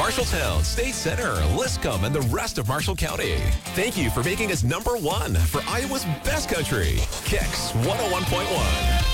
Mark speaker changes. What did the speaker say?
Speaker 1: Marshalltown, State Center, Liscum, and the rest of Marshall County. Thank you for making us #1 for Iowa's best country. Kicks 101.1.